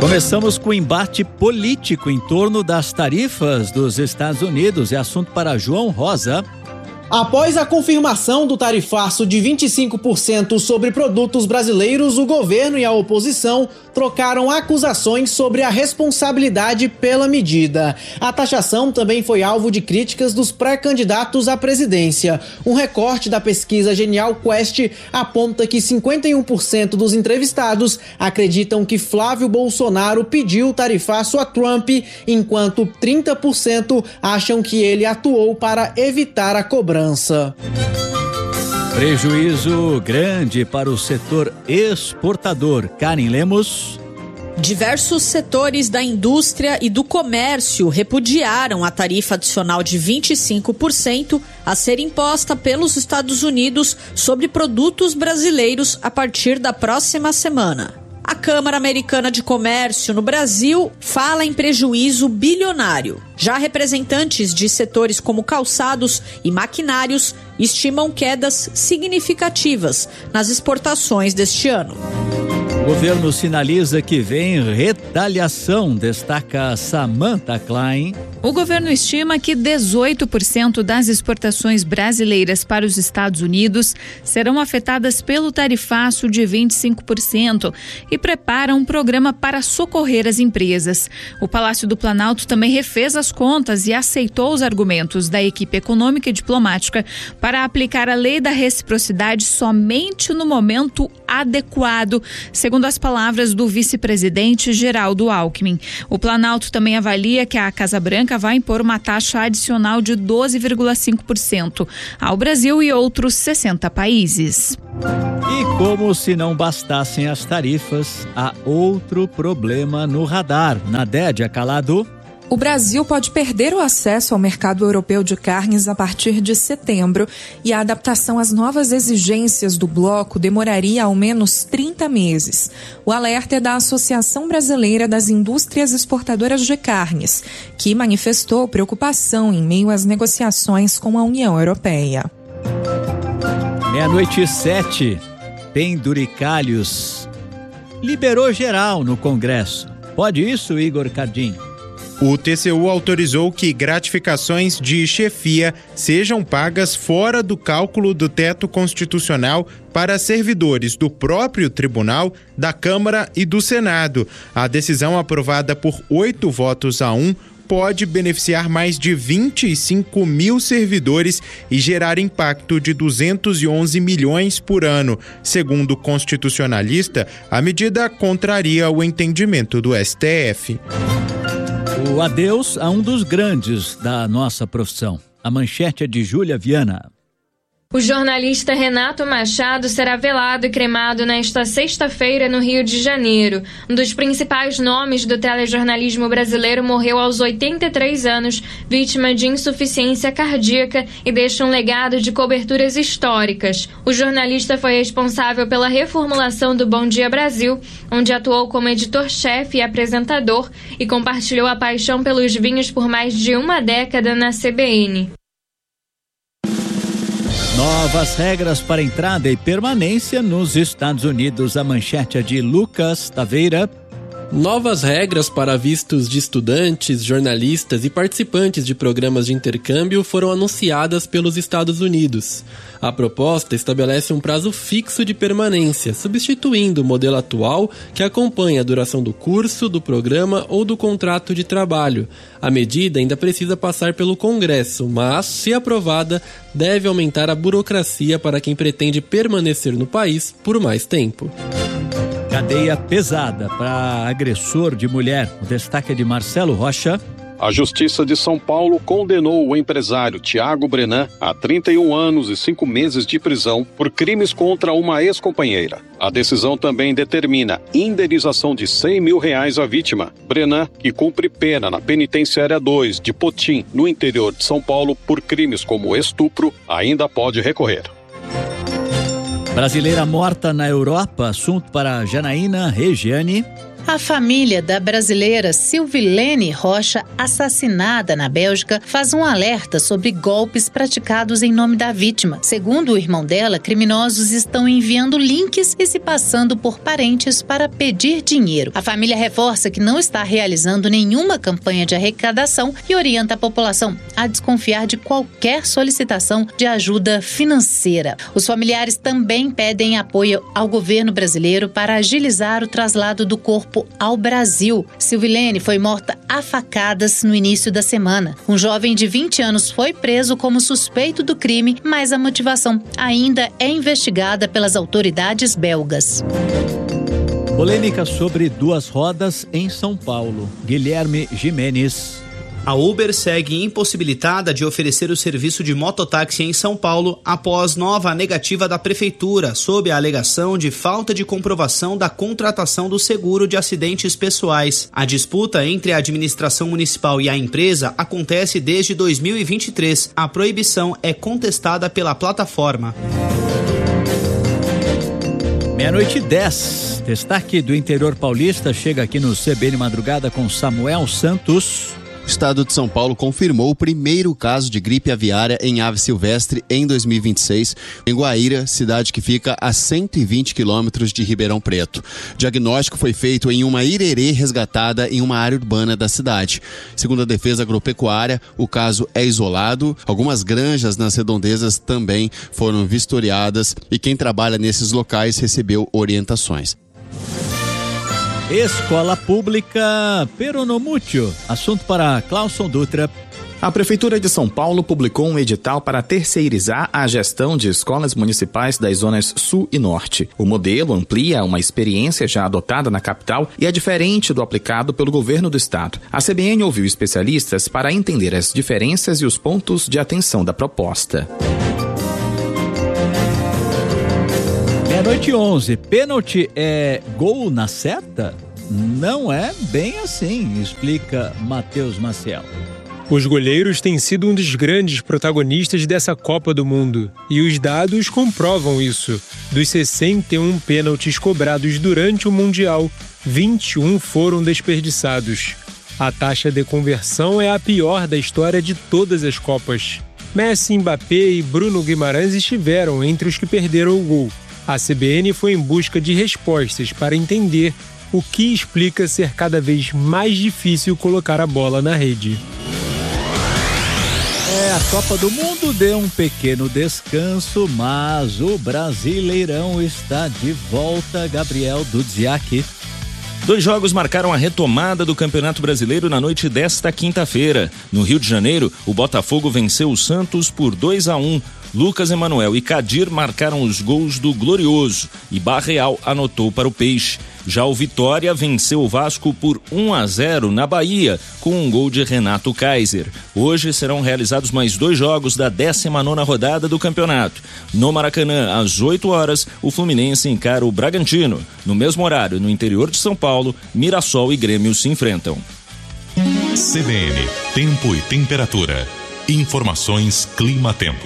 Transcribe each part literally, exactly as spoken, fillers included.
Começamos com o embate político em torno das tarifas dos Estados Unidos. É assunto para João Rosa. Após a confirmação do tarifaço de vinte e cinco por cento sobre produtos brasileiros, o governo e a oposição trocaram acusações sobre a responsabilidade pela medida. A taxação também foi alvo de críticas dos pré-candidatos à presidência. Um recorte da pesquisa Genial Quest aponta que cinquenta e um por cento dos entrevistados acreditam que Flávio Bolsonaro pediu o tarifaço a Trump, enquanto trinta por cento acham que ele atuou para evitar a cobrança. Prejuízo grande para o setor exportador. Karen Lemos. Diversos setores da indústria e do comércio repudiaram a tarifa adicional de vinte e cinco por cento a ser imposta pelos Estados Unidos sobre produtos brasileiros a partir da próxima semana. A Câmara Americana de Comércio no Brasil fala em prejuízo bilionário. Já representantes de setores como calçados e maquinários estimam quedas significativas nas exportações deste ano. O governo sinaliza que vem retaliação, destaca Samantha Klein. O governo estima que dezoito por cento das exportações brasileiras para os Estados Unidos serão afetadas pelo tarifaço de vinte e cinco por cento e prepara um programa para socorrer as empresas. O Palácio do Planalto também refez as contas e aceitou os argumentos da equipe econômica e diplomática para aplicar a lei da reciprocidade somente no momento adequado, segundo as palavras do vice-presidente Geraldo Alckmin. O Planalto também avalia que a Casa Branca vai impor uma taxa adicional de doze vírgula cinco por cento ao Brasil e outros sessenta países. E como se não bastassem as tarifas, há outro problema no radar. Nadédia Calado. O Brasil pode perder o acesso ao mercado europeu de carnes a partir de setembro e a adaptação às novas exigências do bloco demoraria ao menos trinta meses. O alerta é da Associação Brasileira das Indústrias Exportadoras de Carnes, que manifestou preocupação em meio às negociações com a União Europeia. Meia-noite e sete, penduricalhos. Liberou geral no Congresso. Pode isso, Igor Cardim? O T C U autorizou que gratificações de chefia sejam pagas fora do cálculo do teto constitucional para servidores do próprio Tribunal, da Câmara e do Senado. A decisão, aprovada por oito votos a um, pode beneficiar mais de vinte e cinco mil servidores e gerar impacto de duzentos e onze milhões por ano. Segundo o constitucionalista, a medida contraria o entendimento do S T F. O adeus a um dos grandes da nossa profissão. A manchete é de Júlia Viana. O jornalista Renato Machado será velado e cremado nesta sexta-feira no Rio de Janeiro. Um dos principais nomes do telejornalismo brasileiro morreu aos oitenta e três anos, vítima de insuficiência cardíaca, e deixa um legado de coberturas históricas. O jornalista foi responsável pela reformulação do Bom Dia Brasil, onde atuou como editor-chefe e apresentador, e compartilhou a paixão pelos vinhos por mais de uma década na C B N. Novas regras para entrada e permanência nos Estados Unidos. A manchete é de Lucas Taveira. Novas regras para vistos de estudantes, jornalistas e participantes de programas de intercâmbio foram anunciadas pelos Estados Unidos. A proposta estabelece um prazo fixo de permanência, substituindo o modelo atual que acompanha a duração do curso, do programa ou do contrato de trabalho. A medida ainda precisa passar pelo Congresso, mas, se aprovada, deve aumentar a burocracia para quem pretende permanecer no país por mais tempo. Cadeia pesada para agressor de mulher. O destaque é de Marcelo Rocha. A Justiça de São Paulo condenou o empresário Tiago Brenan a trinta e um anos e cinco meses de prisão por crimes contra uma ex-companheira. A decisão também determina indenização de cem mil reais à vítima. Brenan, que cumpre pena na Penitenciária dois de Potim, no interior de São Paulo, por crimes como estupro, ainda pode recorrer. Brasileira morta na Europa, assunto para Janaína Regiane. A família da brasileira Silvilene Rocha, assassinada na Bélgica, faz um alerta sobre golpes praticados em nome da vítima. Segundo o irmão dela, criminosos estão enviando links e se passando por parentes para pedir dinheiro. A família reforça que não está realizando nenhuma campanha de arrecadação e orienta a população a desconfiar de qualquer solicitação de ajuda financeira. Os familiares também pedem apoio ao governo brasileiro para agilizar o traslado do corpo ao Brasil. Silvilene foi morta a facadas no início da semana. Um jovem de vinte anos foi preso como suspeito do crime, mas a motivação ainda é investigada pelas autoridades belgas. Polêmica sobre duas rodas em São Paulo. Guilherme Jimenez. A Uber segue impossibilitada de oferecer o serviço de mototáxi em São Paulo após nova negativa da prefeitura, sob a alegação de falta de comprovação da contratação do seguro de acidentes pessoais. A disputa entre a administração municipal e a empresa acontece desde dois mil e vinte e três. A proibição é contestada pela plataforma. Meia-noite e dez. Destaque do interior paulista chega aqui no C B N Madrugada com Samuel Santos. O estado de São Paulo confirmou o primeiro caso de gripe aviária em ave silvestre em dois mil e vinte e seis, em Guaíra, cidade que fica a cento e vinte quilômetros de Ribeirão Preto. O diagnóstico foi feito em uma irerê resgatada em uma área urbana da cidade. Segundo a Defesa Agropecuária, o caso é isolado. Algumas granjas nas redondezas também foram vistoriadas e quem trabalha nesses locais recebeu orientações. Escola Pública Peronomútil. Assunto para Clauson Dutra. A Prefeitura de São Paulo publicou um edital para terceirizar a gestão de escolas municipais das zonas Sul e Norte. O modelo amplia uma experiência já adotada na capital e é diferente do aplicado pelo governo do estado. A C B N ouviu especialistas para entender as diferenças e os pontos de atenção da proposta. Meia-noite e onze. Pênalti é gol na certa? Não é bem assim, explica Matheus Maciel. Os goleiros têm sido um dos grandes protagonistas dessa Copa do Mundo. E os dados comprovam isso. Dos sessenta e um pênaltis cobrados durante o Mundial, vinte e um foram desperdiçados. A taxa de conversão é a pior da história de todas as Copas. Messi, Mbappé e Bruno Guimarães estiveram entre os que perderam o gol. A C B N foi em busca de respostas para entender o que explica ser cada vez mais difícil colocar a bola na rede. É, a Copa do Mundo deu um pequeno descanso, mas o Brasileirão está de volta. Gabriel Dudziak. Dois jogos marcaram a retomada do Campeonato Brasileiro na noite desta quinta-feira. No Rio de Janeiro, o Botafogo venceu o Santos por dois a um. Lucas Emanuel e Kadir marcaram os gols do Glorioso e Barreal anotou para o Peixe. Já o Vitória venceu o Vasco por um a zero na Bahia, com um gol de Renato Kaiser. Hoje serão realizados mais dois jogos da décima nona rodada do campeonato. No Maracanã, às oito horas, o Fluminense encara o Bragantino. No mesmo horário, no interior de São Paulo, Mirassol e Grêmio se enfrentam. C B N, tempo e temperatura. Informações Clima-Tempo.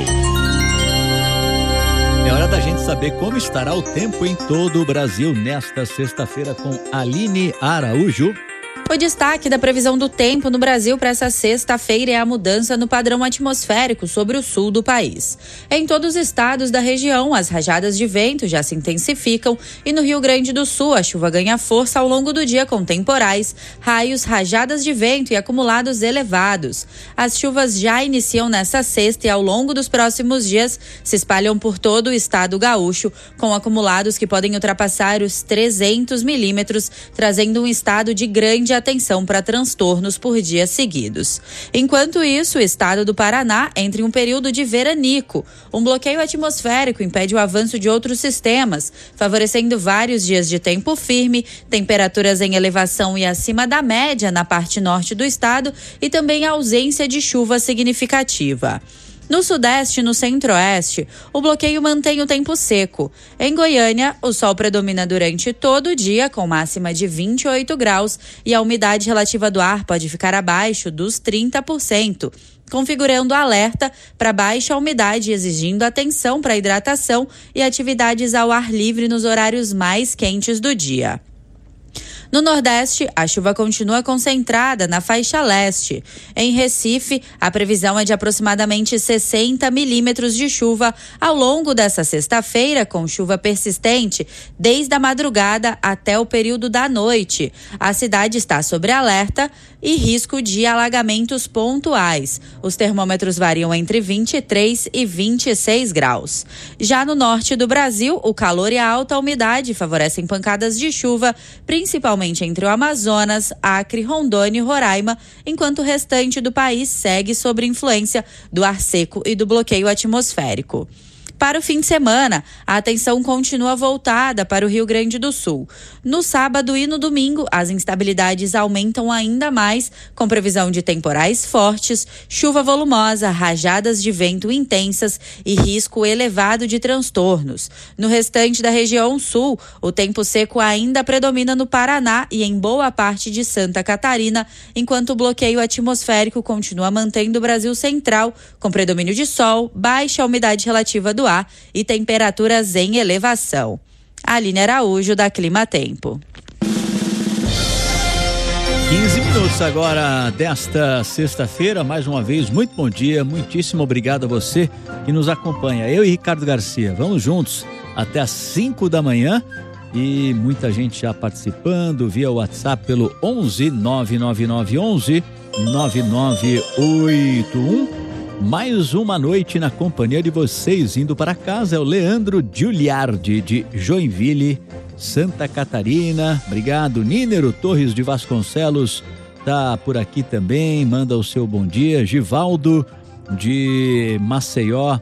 É hora da gente saber como estará o tempo em todo o Brasil nesta sexta-feira com Aline Araújo. O destaque da previsão do tempo no Brasil para essa sexta-feira é a mudança no padrão atmosférico sobre o sul do país. Em todos os estados da região, as rajadas de vento já se intensificam e no Rio Grande do Sul a chuva ganha força ao longo do dia com temporais, raios, rajadas de vento e acumulados elevados. As chuvas já iniciam nessa sexta e ao longo dos próximos dias se espalham por todo o estado gaúcho, com acumulados que podem ultrapassar os trezentos milímetros, trazendo um estado de grande atenção para transtornos por dias seguidos. Enquanto isso, o estado do Paraná entra em um período de veranico. Um bloqueio atmosférico impede o avanço de outros sistemas, favorecendo vários dias de tempo firme, temperaturas em elevação e acima da média na parte norte do estado e também a ausência de chuva significativa. No sudeste e no centro-oeste, o bloqueio mantém o tempo seco. Em Goiânia, o sol predomina durante todo o dia, com máxima de vinte e oito graus, e a umidade relativa do ar pode ficar abaixo dos trinta por cento, configurando alerta para baixa umidade, exigindo atenção para hidratação e atividades ao ar livre nos horários mais quentes do dia. No Nordeste, a chuva continua concentrada na faixa leste. Em Recife, a previsão é de aproximadamente sessenta milímetros de chuva ao longo dessa sexta-feira, com chuva persistente desde a madrugada até o período da noite. A cidade está sob alerta e risco de alagamentos pontuais. Os termômetros variam entre vinte e três e vinte e seis graus. Já no norte do Brasil, o calor e a alta umidade favorecem pancadas de chuva, principalmente entre o Amazonas, Acre, Rondônia e Roraima, enquanto o restante do país segue sob influência do ar seco e do bloqueio atmosférico. Para o fim de semana, a atenção continua voltada para o Rio Grande do Sul. No sábado e no domingo, as instabilidades aumentam ainda mais, com previsão de temporais fortes, chuva volumosa, rajadas de vento intensas e risco elevado de transtornos. No restante da região sul, o tempo seco ainda predomina no Paraná e em boa parte de Santa Catarina, enquanto o bloqueio atmosférico continua mantendo o Brasil central, com predomínio de sol, baixa umidade relativa do ar e temperaturas em elevação. Aline Araújo, da Clima Tempo. quinze minutos agora desta sexta-feira, mais uma vez, muito bom dia, muitíssimo obrigado a você que nos acompanha. Eu e Ricardo Garcia, vamos juntos até às cinco da manhã e muita gente já participando via WhatsApp pelo onze nove nove nove onze nove nove oito um. Mais uma noite na companhia de vocês, indo para casa, é o Leandro Giuliardi, de Joinville, Santa Catarina. Obrigado. Nínero Torres de Vasconcelos tá por aqui também, manda o seu bom dia. Givaldo de Maceió,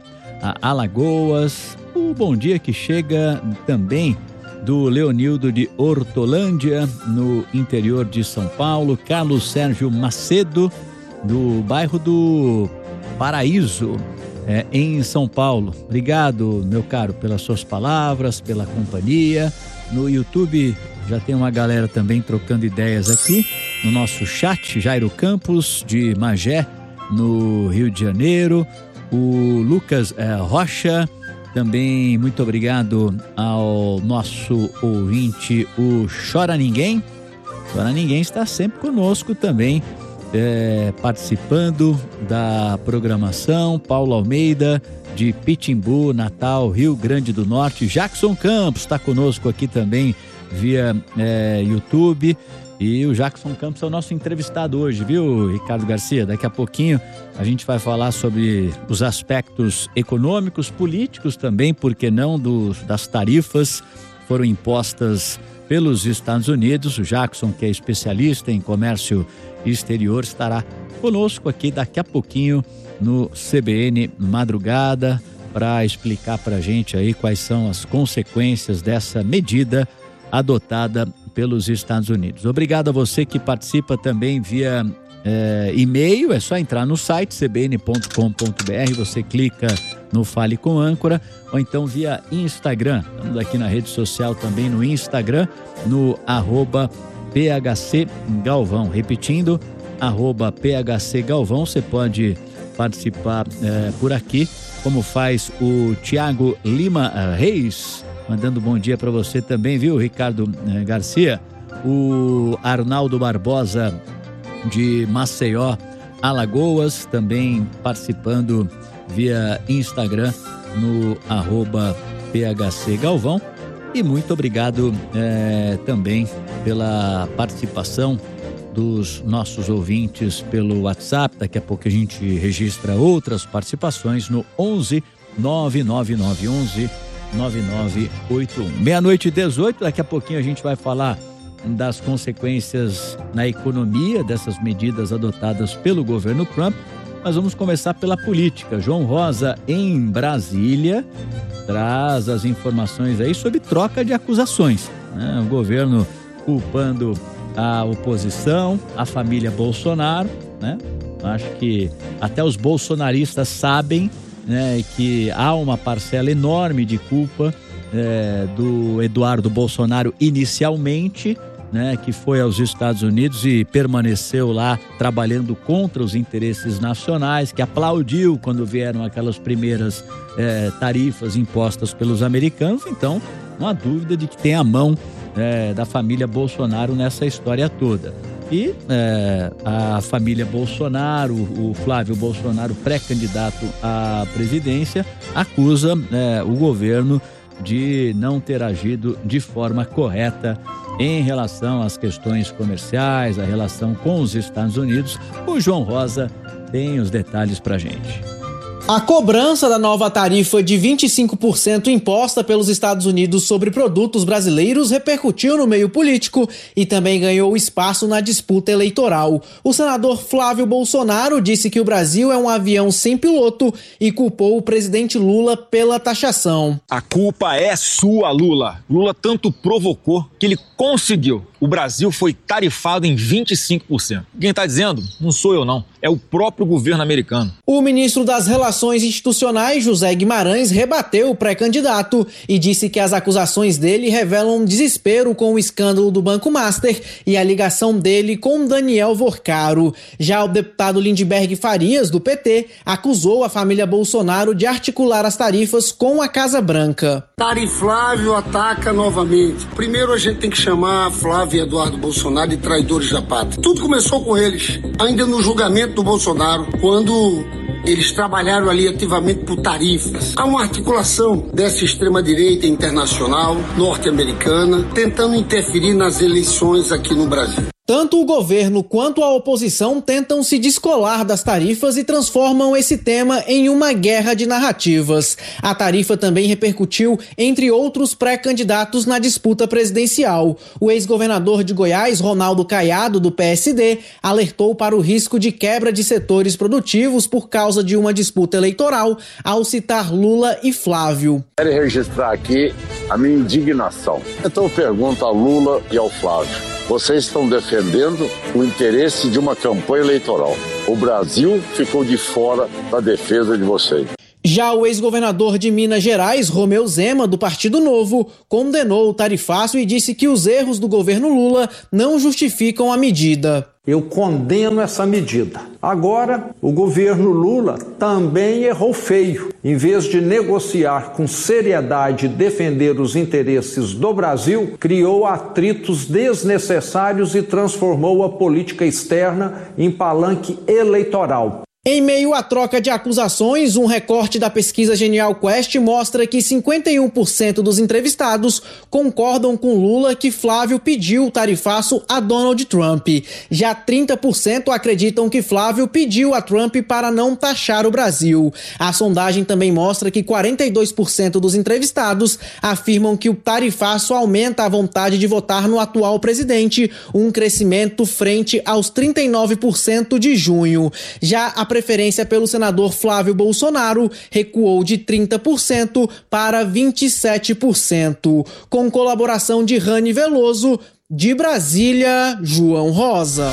Alagoas. O bom dia que chega também do Leonildo de Hortolândia, no interior de São Paulo. Carlos Sérgio Macedo, do bairro do Paraíso, é, em São Paulo. Obrigado, meu caro, pelas suas palavras, pela companhia. No YouTube já tem uma galera também trocando ideias aqui no nosso chat. Jairo Campos, de Magé, no Rio de Janeiro. O Lucas é, Rocha, também muito obrigado ao nosso ouvinte, o Chora Ninguém. Chora Ninguém está sempre conosco também, É, participando da programação. Paulo Almeida, de Pitimbu, Natal, Rio Grande do Norte. Jackson Campos está conosco aqui também via é, YouTube. E o Jackson Campos é o nosso entrevistado hoje, viu, Ricardo Garcia? Daqui a pouquinho a gente vai falar sobre os aspectos econômicos, políticos também, por que não, dos, das tarifas que foram impostas pelos Estados Unidos. O Jackson, que é especialista em comércio exterior, estará conosco aqui daqui a pouquinho no C B N Madrugada para explicar para a gente aí quais são as consequências dessa medida adotada pelos Estados Unidos. Obrigado a você que participa também via é, e-mail. É só entrar no site c b n ponto com ponto b r, você clica no Fale com Âncora, ou então via Instagram. Estamos aqui na rede social também, no Instagram, no arroba P H C Galvão. Repetindo, arroba P H C Galvão. Você pode participar é, por aqui, como faz o Tiago Lima Reis, mandando bom dia para você também, viu, Ricardo é, Garcia? O Arnaldo Barbosa, de Maceió, Alagoas, também participando via Instagram, no arroba P H C Galvão. E muito obrigado é, também pela participação dos nossos ouvintes pelo WhatsApp. Daqui a pouco a gente registra outras participações no onze nove nove nove onze nove nove oito um. Meia-noite e dezoito, daqui a pouquinho a gente vai falar das consequências na economia dessas medidas adotadas pelo governo Trump. Mas vamos começar pela política. João Rosa, em Brasília, traz as informações aí sobre troca de acusações, né? O governo culpando a oposição, a família Bolsonaro, né? Acho que até os bolsonaristas sabem, né, que há uma parcela enorme de culpa é, do Eduardo Bolsonaro inicialmente, né, que foi aos Estados Unidos e permaneceu lá trabalhando contra os interesses nacionais, que aplaudiu quando vieram aquelas primeiras é, tarifas impostas pelos americanos. Então, não há dúvida de que tem a mão é, da família Bolsonaro nessa história toda. E é, a família Bolsonaro, o Flávio Bolsonaro, pré-candidato à presidência, acusa é, o governo de não ter agido de forma correta em relação às questões comerciais, a relação com os Estados Unidos. O João Rosa tem os detalhes pra gente. A cobrança da nova tarifa de vinte e cinco por cento imposta pelos Estados Unidos sobre produtos brasileiros repercutiu no meio político e também ganhou espaço na disputa eleitoral. O senador Flávio Bolsonaro disse que o Brasil é um avião sem piloto e culpou o presidente Lula pela taxação. A culpa é sua, Lula. Lula tanto provocou que ele conseguiu. O Brasil foi tarifado em vinte e cinco por cento. Quem está dizendo não sou eu, não. É o próprio governo americano. O ministro das Relações Institucionais, José Guimarães, rebateu o pré-candidato e disse que as acusações dele revelam desespero com o escândalo do Banco Master e a ligação dele com Daniel Vorcaro. Já o deputado Lindbergh Farias, do P T, acusou a família Bolsonaro de articular as tarifas com a Casa Branca. Tariflávio ataca novamente. Primeiro a gente tem que chamar Flávio e Eduardo Bolsonaro de traidores da pátria. Tudo começou com eles, ainda no julgamento do Bolsonaro, quando eles trabalharam ali ativamente por tarifas. Há uma articulação dessa extrema-direita internacional, norte-americana, tentando interferir nas eleições aqui no Brasil. Tanto o governo quanto a oposição tentam se descolar das tarifas e transformam esse tema em uma guerra de narrativas. A tarifa também repercutiu entre outros pré-candidatos na disputa presidencial. O ex-governador de Goiás, Ronaldo Caiado, do P S D, alertou para o risco de quebra de setores produtivos por causa de uma disputa eleitoral, ao citar Lula e Flávio. Quero registrar aqui a minha indignação. Então eu pergunto a Lula e ao Flávio. Vocês estão defendendo o interesse de uma campanha eleitoral. O Brasil ficou de fora da defesa de vocês. Já o ex-governador de Minas Gerais, Romeu Zema, do Partido Novo, condenou o tarifaço e disse que os erros do governo Lula não justificam a medida. Eu condeno essa medida. Agora, o governo Lula também errou feio. Em vez de negociar com seriedade e defender os interesses do Brasil, criou atritos desnecessários e transformou a política externa em palanque eleitoral. Em meio à troca de acusações, um recorte da pesquisa Genial Quest mostra que cinquenta e um por cento dos entrevistados concordam com Lula que Flávio pediu o tarifaço a Donald Trump. Já trinta por cento acreditam que Flávio pediu a Trump para não taxar o Brasil. A sondagem também mostra que quarenta e dois por cento dos entrevistados afirmam que o tarifaço aumenta a vontade de votar no atual presidente, um crescimento frente aos trinta e nove por cento de junho. Já a preferência pelo senador Flávio Bolsonaro recuou de trinta por cento para vinte e sete por cento. Com colaboração de Rani Veloso, de Brasília, João Rosa.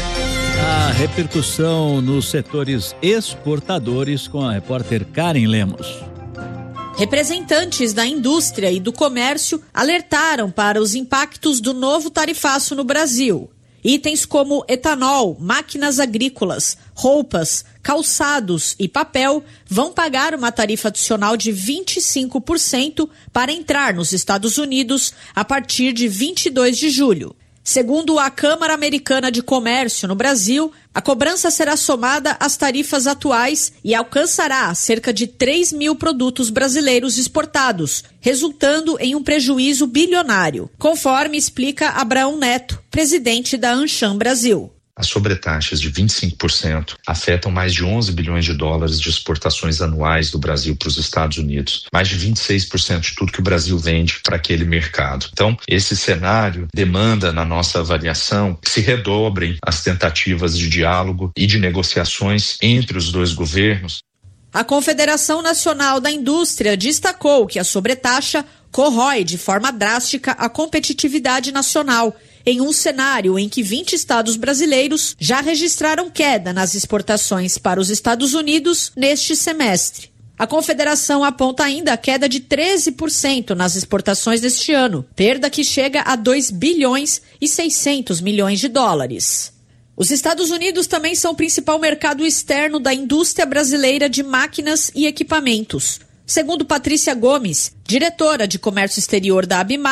A repercussão nos setores exportadores com a repórter Karen Lemos. Representantes da indústria e do comércio alertaram para os impactos do novo tarifaço no Brasil. Itens como etanol, máquinas agrícolas, roupas, calçados e papel vão pagar uma tarifa adicional de vinte e cinco por cento para entrar nos Estados Unidos a partir de vinte e dois de julho. Segundo a Câmara Americana de Comércio no Brasil, a cobrança será somada às tarifas atuais e alcançará cerca de três mil produtos brasileiros exportados, resultando em um prejuízo bilionário, conforme explica Abraão Neto, presidente da Ancham Brasil. As sobretaxas de vinte e cinco por cento afetam mais de onze bilhões de dólares de exportações anuais do Brasil para os Estados Unidos. Mais de vinte e seis por cento de tudo que o Brasil vende para aquele mercado. Então, esse cenário demanda, na nossa avaliação, que se redobrem as tentativas de diálogo e de negociações entre os dois governos. A Confederação Nacional da Indústria destacou que a sobretaxa corrói de forma drástica a competitividade nacional, em um cenário em que vinte estados brasileiros já registraram queda nas exportações para os Estados Unidos neste semestre. A Confederação aponta ainda a queda de treze por cento nas exportações deste ano, perda que chega a dois bilhões e seiscentos milhões de dólares. Os Estados Unidos também são o principal mercado externo da indústria brasileira de máquinas e equipamentos. Segundo Patrícia Gomes, diretora de comércio exterior da Abimac,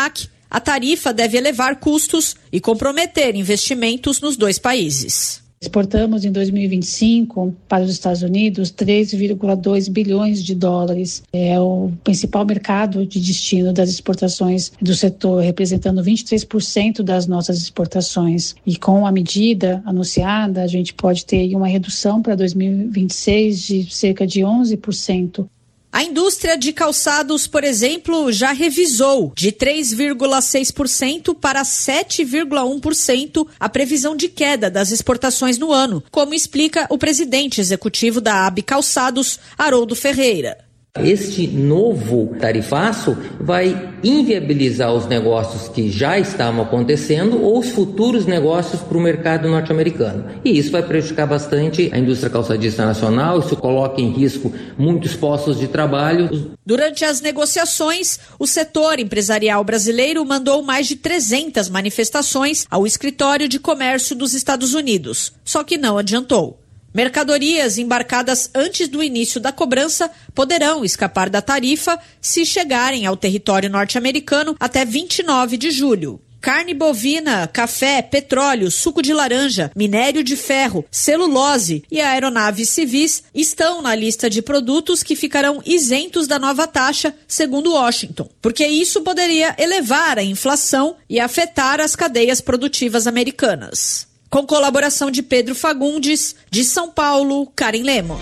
A tarifa deve elevar custos e comprometer investimentos nos dois países. Exportamos em dois mil e vinte e cinco para os Estados Unidos três vírgula dois bilhões de dólares. É o principal mercado de destino das exportações do setor, representando vinte e três por cento das nossas exportações. E com a medida anunciada, a gente pode ter uma redução para dois mil e vinte e seis de cerca de onze por cento. A indústria de calçados, por exemplo, já revisou de três vírgula seis por cento para sete vírgula um por cento a previsão de queda das exportações no ano, como explica o presidente executivo da A B Calçados, Haroldo Ferreira. Este novo tarifaço vai inviabilizar os negócios que já estavam acontecendo ou os futuros negócios para o mercado norte-americano. E isso vai prejudicar bastante a indústria calçadista nacional, isso coloca em risco muitos postos de trabalho. Durante as negociações, o setor empresarial brasileiro mandou mais de trezentas manifestações ao Escritório de Comércio dos Estados Unidos, só que não adiantou. Mercadorias embarcadas antes do início da cobrança poderão escapar da tarifa se chegarem ao território norte-americano até vinte e nove de julho. Carne bovina, café, petróleo, suco de laranja, minério de ferro, celulose e aeronaves civis estão na lista de produtos que ficarão isentos da nova taxa, segundo Washington, porque isso poderia elevar a inflação e afetar as cadeias produtivas americanas. Com colaboração de Pedro Fagundes, de São Paulo, Karen Lemos.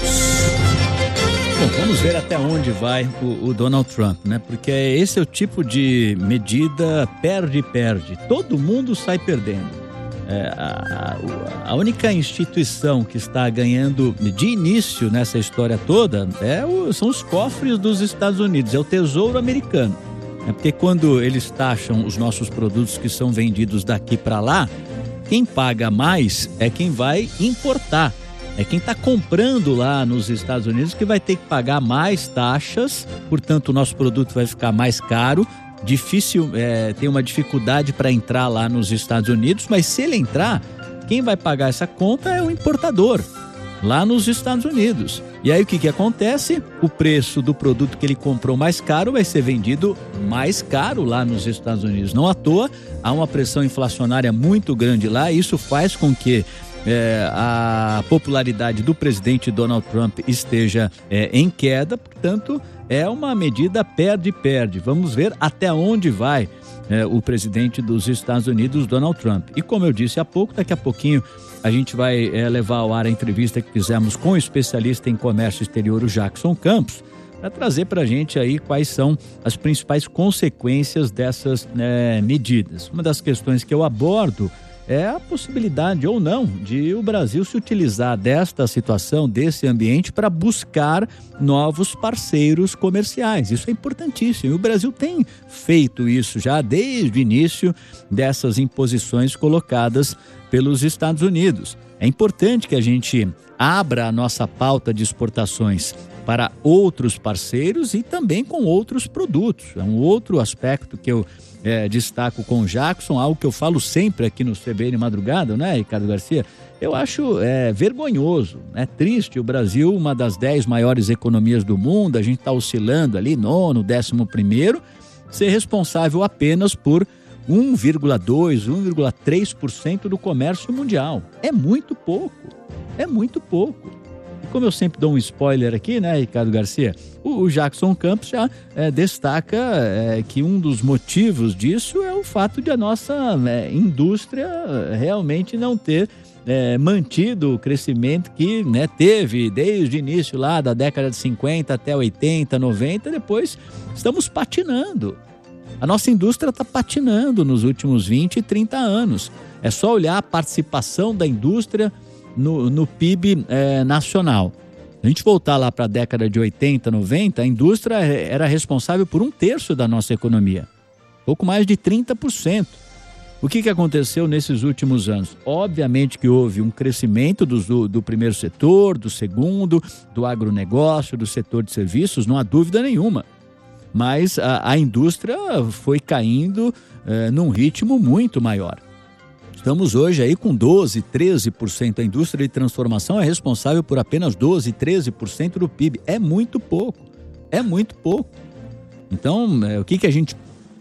Bom, vamos ver até onde vai o, o Donald Trump, né? Porque esse é o tipo de medida perde-perde. Todo mundo sai perdendo. É, a, a, a única instituição que está ganhando de início nessa história toda é o, são os cofres dos Estados Unidos, é o Tesouro Americano. É porque quando eles taxam os nossos produtos que são vendidos daqui para lá, quem paga mais é quem vai importar, é quem está comprando lá nos Estados Unidos que vai ter que pagar mais taxas, portanto o nosso produto vai ficar mais caro, difícil, é, tem uma dificuldade para entrar lá nos Estados Unidos, mas se ele entrar, quem vai pagar essa conta é o importador, lá nos Estados Unidos. E aí o que que acontece? O preço do produto que ele comprou mais caro vai ser vendido mais caro lá nos Estados Unidos. Não à toa, há uma pressão inflacionária muito grande lá e isso faz com que é, a popularidade do presidente Donald Trump esteja é, em queda, portanto, é uma medida perde-perde. Vamos ver até onde vai é, o presidente dos Estados Unidos, Donald Trump. E como eu disse há pouco, daqui a pouquinho a gente vai é, levar ao ar a entrevista que fizemos com o especialista em comércio exterior, o Jackson Campos, para trazer para a gente aí quais são as principais consequências dessas é, medidas. Uma das questões que eu abordo é a possibilidade ou não de o Brasil se utilizar desta situação, desse ambiente, para buscar novos parceiros comerciais. Isso é importantíssimo. E o Brasil tem feito isso já desde o início dessas imposições colocadas pelos Estados Unidos. É importante que a gente abra a nossa pauta de exportações para outros parceiros e também com outros produtos. É um outro aspecto que eu é, destaco com o Jackson, algo que eu falo sempre aqui no C B N Madrugada, né, Ricardo Garcia? Eu acho é, vergonhoso, é triste. O Brasil, uma das dez maiores economias do mundo, a gente está oscilando ali, nono, décimo primeiro, ser responsável apenas por um vírgula dois por cento, um vírgula três por cento do comércio mundial. É muito pouco, é muito pouco. E como eu sempre dou um spoiler aqui, né, Ricardo Garcia, o, o Jackson Campos já é, destaca é, que um dos motivos disso é o fato de a nossa é, indústria realmente não ter é, mantido o crescimento que, né, teve desde o início lá da década de cinquenta até oitenta, noventa, depois estamos patinando. A nossa indústria está patinando nos últimos vinte, trinta anos. É só olhar a participação da indústria no, no P I B é, nacional. Se a gente voltar lá para a década de oitenta, noventa, a indústria era responsável por um terço da nossa economia. Pouco mais de trinta por cento. O que, que aconteceu nesses últimos anos? Obviamente que houve um crescimento do, do primeiro setor, do segundo, do agronegócio, do setor de serviços, não há dúvida nenhuma. Mas a, a indústria foi caindo eh, num ritmo muito maior. Estamos hoje aí com doze, treze por cento. A indústria de transformação é responsável por apenas doze, treze por cento do P I B. É muito pouco, é muito pouco. Então, é, o que, que a gente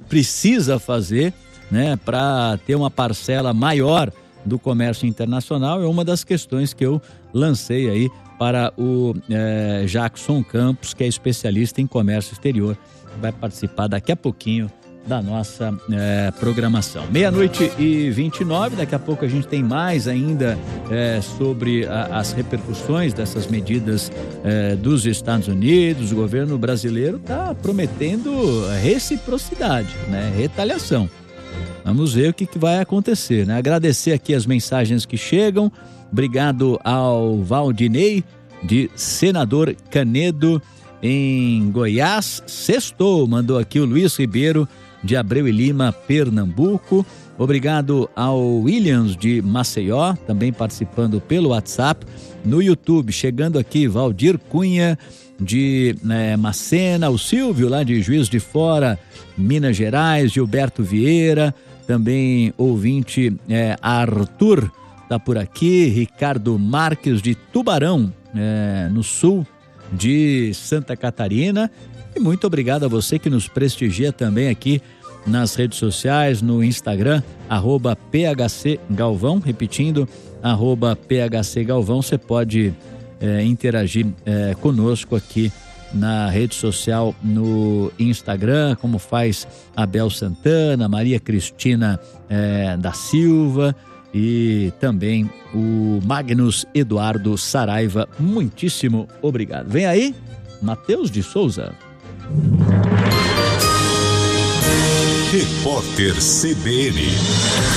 precisa fazer, né, para ter uma parcela maior do comércio internacional. É uma das questões que eu lancei aí para o é, Jackson Campos, que é especialista em comércio exterior, vai participar daqui a pouquinho da nossa é, programação. Meia-noite e vinte e nove, daqui a pouco a gente tem mais ainda é, sobre a, as repercussões dessas medidas é, dos Estados Unidos. O governo brasileiro está prometendo reciprocidade, né? Retaliação. Vamos ver o que, que vai acontecer, né? Agradecer aqui as mensagens que chegam. Obrigado ao Valdinei, de Senador Canedo, em Goiás. Sextou, mandou aqui o Luiz Ribeiro, de Abreu e Lima, Pernambuco. Obrigado ao Williams, de Maceió, também participando pelo WhatsApp. No YouTube, chegando aqui, Valdir Cunha, de né, Macena, o Silvio, lá de Juiz de Fora, Minas Gerais, Gilberto Vieira, também ouvinte é, Arthur, tá por aqui, Ricardo Marques, de Tubarão, é, no sul de Santa Catarina. E muito obrigado a você que nos prestigia também aqui nas redes sociais, no Instagram, arroba P H C Galvão, repetindo, arroba P H C Galvão. Você pode é, interagir é, conosco aqui na rede social, no Instagram, como faz Abel Santana, Maria Cristina é, da Silva e também o Magnus Eduardo Saraiva. Muitíssimo obrigado. Vem aí, Matheus de Souza. Repórter C B N.